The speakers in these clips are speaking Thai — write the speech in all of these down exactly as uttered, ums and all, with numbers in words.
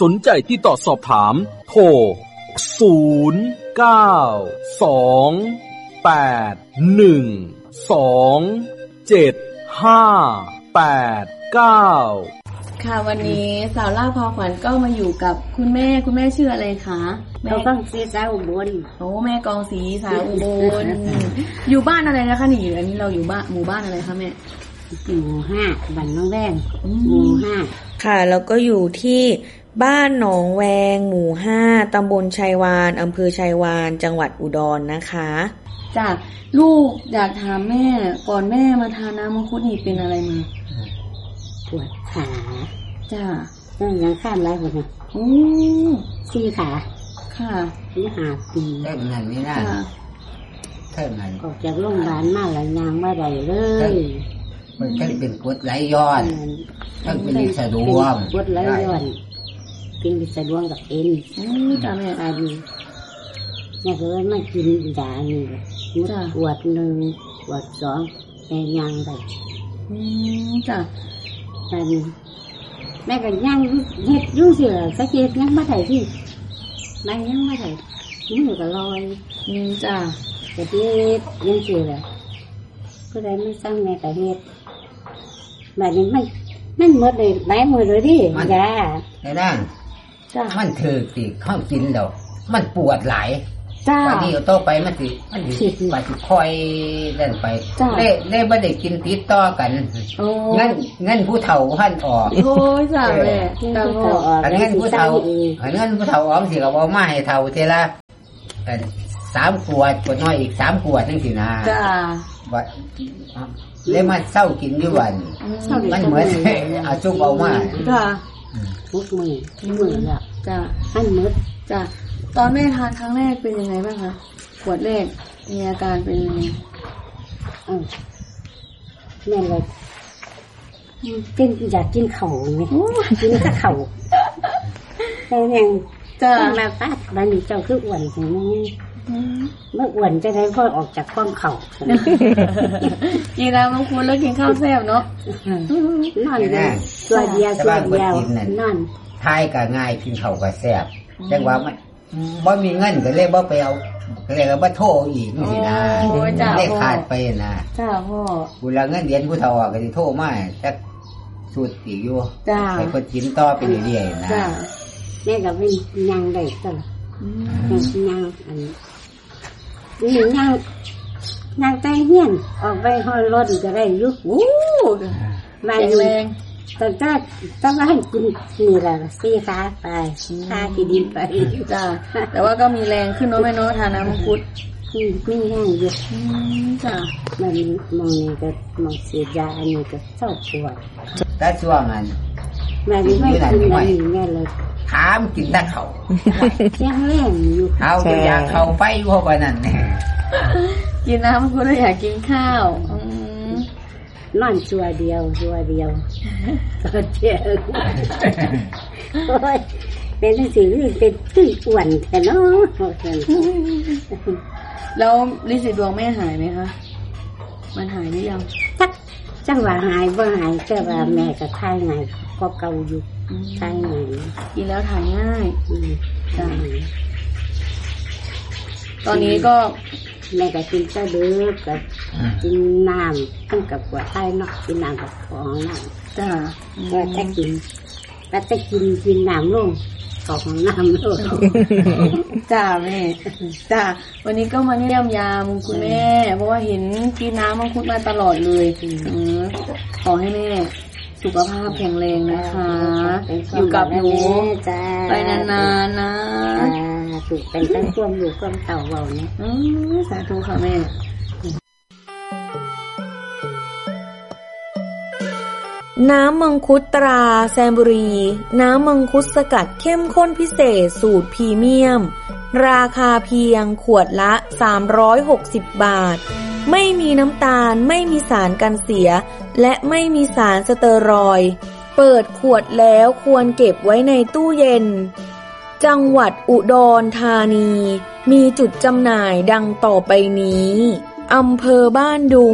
สนใจติดต่อสอบถามโทรศูนย์ เก้า สอง แปด หนึ่ง สอง เจ็ด ห้า แปด เก้าค่ะวันนี้สาวเล่าพอขวัญก็มาอยู่กับคุณแม่คุณแม่ชื่ออะไรคะแม่กองศรีสาวอุบลโอ้แม่กองศรีสาวอุบลอยู่บ้านอะไรนะคะนี่อันนี้เราอยู่บ้านหมู่บ้านอะไรคะแม่หมู่ห้าบ้านน้องแวงหมู่ห้าค่ะแล้วก็อยู่ที่บ้านหนองแวงหมู่ห้าตำบลชัยวานอำเภอชัยวานจังหวัดอุดรนะคะจ้ะลูกอยากถามแม่ก่อนแม่มาทานน้ำมังคุดนี่เป็นอะไรมาปวดขาจ้ะนั่งยังข้ามไรหมดเนี่ยโอ้สี่ขาค่ะที่หาปีเท่านั้นนี่นะเท่านั้นออกจากโรงพยาบาลมาหลายยางมาได้เลยมันแค่เป็นปวดไหลย้อนท่านเป็นสะดวกปวดไหลย้อนเป็นสะดวกกับเอ็นจ้ะแม่อาดีแม่ก็เลยมากินยานี่ปวดหนึ่งปวดสองแม่ยังได้จ้ะอันนี้แม่ก็ยังเฮ็ดยุ่งเสือสักเฮ็ดยังมาได้ที่แม่ยังมาได้มือก็ลอยนี่จ้ะแต่เฮ็ดยังเสือผู้ใดไม่สร้างแม่ก็เฮ็ดแบบนี้ไม่นั่นหมดเลยหลายมือเลยดิจ้าไอ้นั่นมันถือสิข้าวกินแล้วมันปวดหลายจ้าวันนี้โตไปมันสิมันสิไปสิคอยเล่นไปเล่เล่บ่ได้กินติดต่อกันงั้นงั้นผู้เฒ่าท่านออกโอ้ยจ้าแม่ตาพ่ออันนั้นผู้เฒ่าอันนั้นผู้เฒ่าออมสิก็บ่มาให้เฒ่าเทละสามขวดกว่าน้อยอีกสามขวดจังซี่นะจ้าว่าเลยมาเศร้ากินอยู่วันมันเหมือนเอาซุปเอามาจ้าทุกมื้อทุกมื้อล่ะจ้าอันหมดจ้าตอนแม่ทานครั้งแรกเป็นยังไงบ้างคะขวดแรกมีอาการเป็นยังไงเออแม่เลยกินอยากกินเข่าไหมกินแต่เข่าแต่ยังจะมาฟาดบ้านนี้เจ้าคืออ้วนใช่ไหมเมื่ออ้วนจะได้พ่อออกจากความเข่ากินแล้วบางคนแล้วกินข้าวแซ่บเนาะนอนเลยตัวเดียวตัวเดียวนอนทายก็ง่ายกินเข่าก็แซ่บจังว่ามันบ่มีเงินก็เลยบ่ไปเอาก็เลยก็บ่โทรอีกนี่สินะได้ขาดไปนะจ้าพ่อผู้ละเงินเดือนผู้เฒ่าก็สิโทรมาจักสูตรอีกอยู่จ้าให้เพิ่นกินต่อไปเรื่อยๆนะจ้าแม่ก็เป็นยังได้ตลอดยังอันนี่ยังยังแต่เฮียนออกไปฮอดรถก็ได้อยู่โอ้มาแรงแต่ถ้าถ้าว่าให้กินนี่แหละสี่ขาไปขาที่ดินไปจ้าแต่ว่าก็มีแรงขึ้นเนาะแม่เนาะทานน้ำมังคุดมีแห้งเยอะจ้ามันมองนี่ก็มองเสียยาอันนี้ก็เศร้าปวดแต่ช่วงนั้นแม่ไม่กินอะไรแม่เลยถามกินแต่เข่ายังแรงอยู่เอาก็อยากเข่าไปเพราะว่านั่นแหละกินน้ำมังคุดแล้วอยากกินข้าวนอนชัวเดียวชัวเดียวก็เจ็บโอ้ยเป็นหนังสือเป็นตื้ออ้วนแต่เนาะแล้วลิสิดวงแม่หายไหมคะมันหายหรือยังจักจังว่าหายบ่หายแต่ว่าแม่ก็ทายง่ายก็เก่าอยู่ทายง่ายกินแล้วถ่ายง่ายจ้ะตอนนี้ก็แม่ก็กินเจ้าเดือกับกินน้ำขึ้นกับกว่าไทยเนาะกินน้ำกับของน้ำจ้าก็จะกินก็จะกินกินน้ำลงของน้ำลงจ้าแม่จ้าวันนี้ก็มาเยี่ยมยามคุณแม่เพราะว่าเห็นกินน้ำมังคุดมาตลอดเลยขอให้แม่สุขภาพแข็งแรงนะคะอยู่กับหนูไปนานๆนะถูกเป็นตั้งความอยู่ความเต่าเบาเนี่ยสาธุค่ะแม่น้ำมังคุดตราแซมบุรีน้ำมังคุดสกัดเข้มข้นพิเศษสูตรพรีเมียมราคาเพียงขวดละสามร้อยหกสิบบาทไม่มีน้ำตาลไม่มีสารกันเสียและไม่มีสารสเตอรอยด์เปิดขวดแล้วควรเก็บไว้ในตู้เย็นจังหวัดอุดรธานีมีจุดจำหน่ายดังต่อไปนี้อำเภอบ้านดุง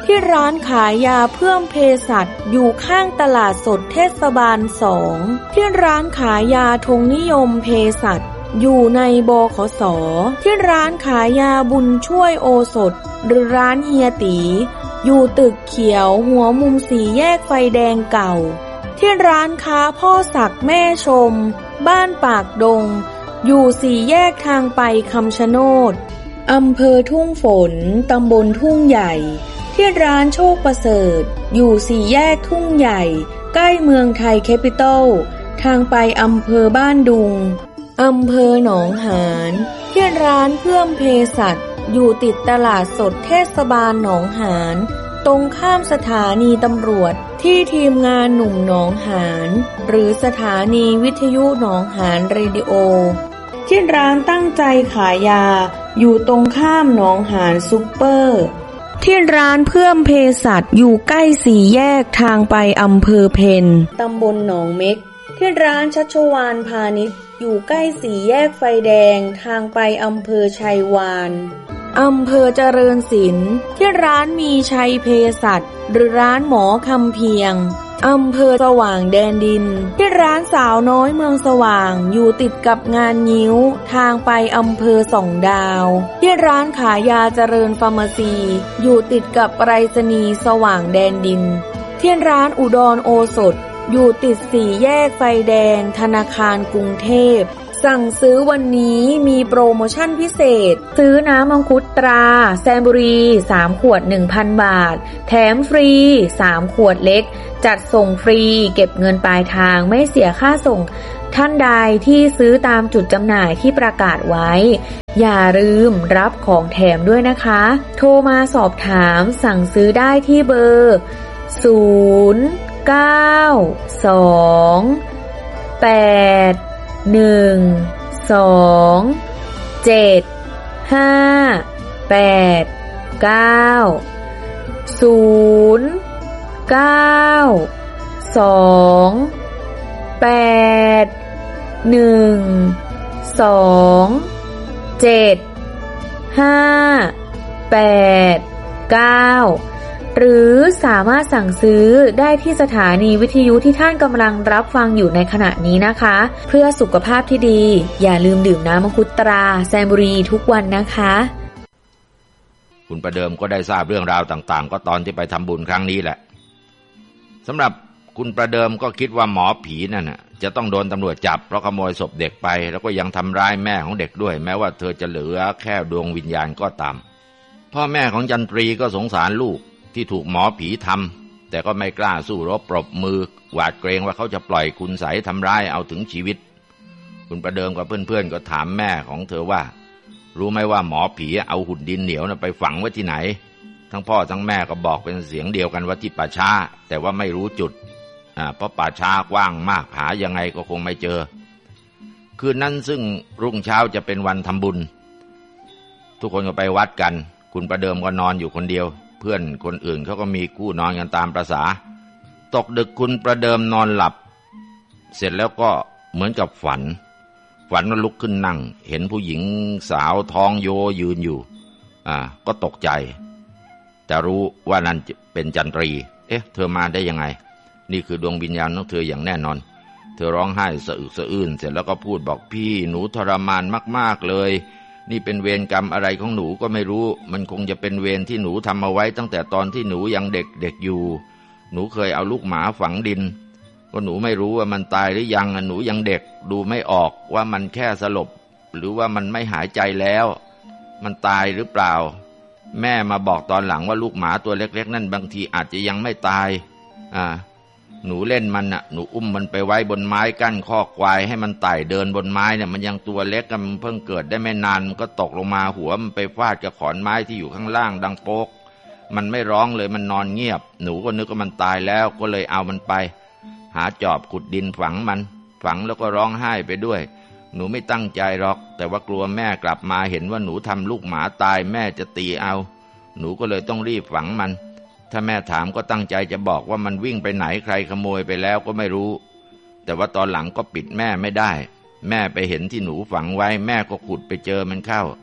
ที่ร้านขายยาเพิ่มเภสัชอยู่ข้างตลาดสดเทศบาลสองที่ร้านขายยาธงนิยมเภสัชอยู่ในบขส.ที่ร้านขายยาบุญช่วยโอสถหรือร้านเฮียตีอยู่ตึกเขียวหัวมุมสี่แยกไฟแดงเก่าที่ร้านค้าพ่อศักดิ์แม่ชมบ้านปากดงอยู่สี่แยกทางไปคำชะโนดอำเภอทุ่งฝนตำบลทุ่งใหญ่ที่ร้านโชคประเสริฐอยู่สี่แยกทุ่งใหญ่ใกล้เมืองไทยแคปิตอลทางไปอำเภอบ้านดุงอำเภอหนองหานที่ร้านเพื่อมเภสัชอยู่ติดตลาดสดเทศบาลหนองหานตรงข้ามสถานีตำรวจที่ทีมงานหนุ่มหนองหานหรือสถานีวิทยุหนองหานเรดิโอที่ร้านตั้งใจขายยาอยู่ตรงข้ามหนองหานซุปเปอร์ที่ร้านเพื่อมเภสัชอยู่ใกล้สี่แยกทางไปอำเภอเพนตำบลหนองเม็กที่ร้านชัชวาลพาณิชย์อยู่ใกล้สี่แยกไฟแดงทางไปอำเภอชัยวานอำเภอเจริญศิลป์ที่ร้านมีชัยเภสัชหรือร้านหมอคำเพียงอำเภอสว่างแดนดินที่ร้านสาวน้อยเมืองสว่างอยู่ติดกับงานงิ้วทางไปอำเภอสองดาวที่ร้านขายยาเจริญฟาร์มาซีอยู่ติดกับไปรษณีย์สว่างแดนดินที่ร้านอุดรโอสถอยู่ติดสี่แยกไฟแดงธนาคารกรุงเทพสั่งซื้อวันนี้มีโปรโมชั่นพิเศษซื้อน้ำมังคุดตราแซมบุรีสามขวด หนึ่งพัน บาทแถมฟรีสามขวดเล็กจัดส่งฟรีเก็บเงินปลายทางไม่เสียค่าส่งท่านใดที่ซื้อตามจุดจำหน่ายที่ประกาศไว้อย่าลืมรับของแถมด้วยนะคะโทรมาสอบถามสั่งซื้อได้ที่เบอร์ศูนย์ เก้า สอง แปด หนึ่ง สอง เจ็ด ห้า แปด เก้า ศูนย์ เก้า สอง แปด หนึ่ง สอง เจ็ด ห้า แปด เก้าหรือสามารถสั่งซื้อได้ที่สถานีวิทยุที่ท่านกำลังรับฟังอยู่ในขณะนี้นะคะเพื่อสุขภาพที่ดีอย่าลืมดื่มน้ำมังคุดตราแซมบุรีทุกวันนะคะคุณประเดิมก็ได้ทราบเรื่องราวต่างๆก็ตอนที่ไปทำบุญครั้งนี้แหละสำหรับคุณประเดิมก็คิดว่าหมอผีนั่นน่ะจะต้องโดนตำรวจจับเพราะขโมยศพเด็กไปแล้วก็ยังทำร้ายแม่ของเด็กด้วยแม้ว่าเธอจะเหลือแค่ดวงวิญญาณก็ตามพ่อแม่ของจันทรีก็สงสารลูกที่ถูกหมอผีทำแต่ก็ไม่กล้าสู้รบปรบมือหวาดเกรงว่าเขาจะปล่อยคุณไสยทำร้ายเอาถึงชีวิตคุณประเดิมกับเพื่อนๆก็ถามแม่ของเธอว่ารู้ไหมว่าหมอผีเอาหุ่นดินเหนียวนะไปฝังไว้ที่ไหนทั้งพ่อทั้งแม่ก็บอกเป็นเสียงเดียวกันว่าที่ป่าช้าแต่ว่าไม่รู้จุดอ่าเพราะป่าช้ากว้างมากหายังไงก็คงไม่เจอคืนนั้นซึ่งรุ่งเช้าจะเป็นวันทำบุญทุกคนก็ไปวัดกันคุณประเดิมก็นอนอยู่คนเดียวเพื่อนคนอื่นเขาก็มีคู่นอนกันตามประสาตกดึกคุณประเดิมนอนหลับเสร็จแล้วก็เหมือนกับฝันฝันว่าลุกขึ้นนั่งเห็นผู้หญิงสาวท้องโยยืนอยู่อ่าก็ตกใจแต่รู้ว่านั่นเป็นจันทรีเอ๊ะเธอมาได้ยังไงนี่คือดวงวิญญาณของเธออย่างแน่นอนเธอร้องไห้สะอึกสะอื้นเสร็จแล้วก็พูดบอกพี่หนูทรมานมากๆเลยนี่เป็นเวรกรรมอะไรของหนูก็ไม่รู้มันคงจะเป็นเวรที่หนูทำเอาไว้ตั้งแต่ตอนที่หนูยังเด็กเด็กอยู่หนูเคยเอาลูกหมาฝังดินก็หนูไม่รู้ว่ามันตายหรือยังหนูยังเด็กดูไม่ออกว่ามันแค่สลบหรือว่ามันไม่หายใจแล้วมันตายหรือเปล่าแม่มาบอกตอนหลังว่าลูกหมาตัวเล็กๆนั่นบางทีอาจจะยังไม่ตายอ่าหนูเล่นมันน่ะหนูอุ้มมันไปไว้บนไม้กั้นคอกควายให้มันไต่เดินบนไม้เนี่ยมันยังตัวเล็กมันเพิ่งเกิดได้ไม่นานมันก็ตกลงมาหัวมันไปฟาดกับขอนไม้ที่อยู่ข้างล่างดังโป๊กมันไม่ร้องเลยมันนอนเงียบหนูก็นึกว่ามันตายแล้วก็เลยเอามันไปหาจอบขุดดินฝังมันฝังแล้วก็ร้องไห้ไปด้วยหนูไม่ตั้งใจหรอกแต่ว่ากลัวแม่กลับมาเห็นว่าหนูทำลูกหมาตายแม่จะตีเอาหนูก็เลยต้องรีบฝังมันถ้าแม่ถามก็ตั้งใจจะบอกว่ามันวิ่งไปไหนใครขโมยไปแล้วก็ไม่รู้แต่ว่าตอนหลังก็ปิดแม่ไม่ได้แม่ไปเห็นที่หนูฝังไว้แม่ก็ขุดไปเจอมันเข้า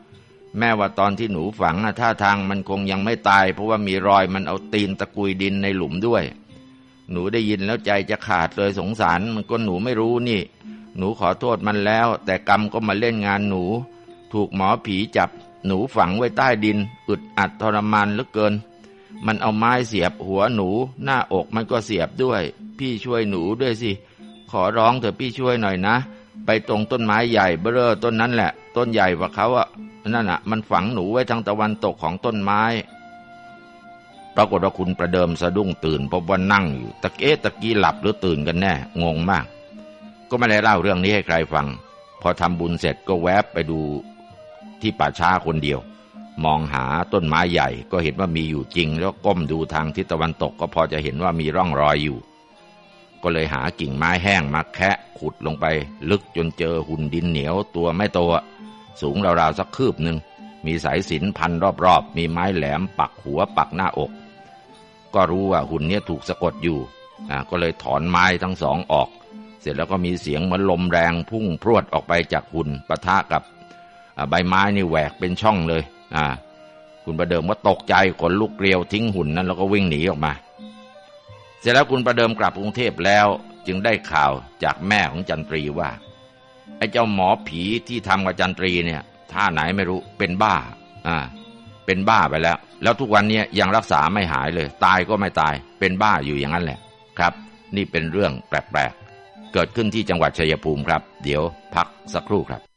แม้ว่าตอนที่หนูฝังท่าทางมันคงยังไม่ตายเพราะว่ามีรอยมันเอาตีนตะกุยดินในหลุมด้วยหนูได้ยินแล้วใจจะขาดเลยสงสารมันก็หนูไม่รู้นี่หนูขอโทษมันแล้วแต่กรรมก็มาเล่นงานหนูถูกหมอผีจับหนูฝังไว้ใต้ดินอึดอัดทรมานเหลือเกินมันเอาไม้เสียบหัวหนูหน้าอกมันก็เสียบด้วยพี่ช่วยหนูด้วยสิขอร้องเถอะพี่ช่วยหน่อยนะไปตรงต้นไม้ใหญ่เบ้อต้นนั้นแหละต้นใหญ่กว่าเขาอ่ะนั่นน่ะมันฝังหนูไว้ทางตะวันตกของต้นไม้ปรากฏว่าคุณประเดิมสะดุ้งตื่นเพราะว่านั่งอยู่ตะเอ๊ะตะกี้หลับหรือตื่นกันแน่งงมากก็ไม่ได้เล่าเรื่องนี้ให้ใครฟังพอทำบุญเสร็จก็แวบไปดูที่ป่าช้าคนเดียวมองหาต้นไม้ใหญ่ก็เห็นว่ามีอยู่จริงแล้วก้มดูทางทิศตะวันตกก็พอจะเห็นว่ามีร่องรอยอยู่ก็เลยหากิ่งไม้แห้งมาแคะขุดลงไปลึกจนเจอหุ่นดินเหนียวตัวไม่โตสูงราวๆสักคืบหนึ่งมีสายสิญจน์พันรอบๆมีไม้แหลมปักหัวปักหน้าอกก็รู้ว่าหุ่นนี้ถูกสะกดอยู่อ่าก็เลยถอนไม้ทั้งสองออกเสร็จแล้วก็มีเสียงเหมือนลมแรงพุ่งพรวดออกไปจากหุ่นปะทะกับใบไม้นี่แหวกเป็นช่องเลยอ่าคุณประเดิมก็ตกใจขนลุกเกลียวทิ้งหุ่นนั้นแล้วก็วิ่งหนีออกมาเสร็จแล้วคุณประเดิมกลับกรุงเทพแล้วจึงได้ข่าวจากแม่ของจันตรีว่าไอ้เจ้าหมอผีที่ทำกับจันตรีเนี่ยท่าไหนไม่รู้เป็นบ้าอ่าเป็นบ้าไปแล้วแล้วทุกวันนี้ยังรักษาไม่หายเลยตายก็ไม่ตายเป็นบ้าอยู่อย่างนั้นแหละครับนี่เป็นเรื่องแปลกๆเกิดขึ้นที่จังหวัดชัยภูมิครับเดี๋ยวพักสักครู่ครับ